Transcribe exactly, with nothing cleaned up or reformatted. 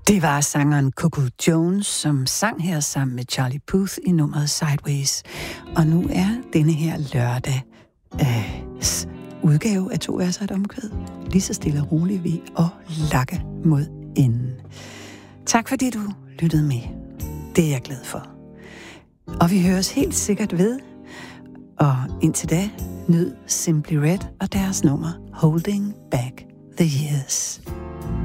Det var sangeren Coco Jones, som sang her sammen med Charlie Puth i nummeret Sideways. Og nu er denne her lørdag øh, udgave af To Verser et Omkvæd lige så stille og roligt ved at lakke mod enden. Tak fordi du lyttede med. Det er jeg glad for. Og vi høres helt sikkert ved. Og indtil da, nyd Simply Red og deres nummer Holding Back the Years.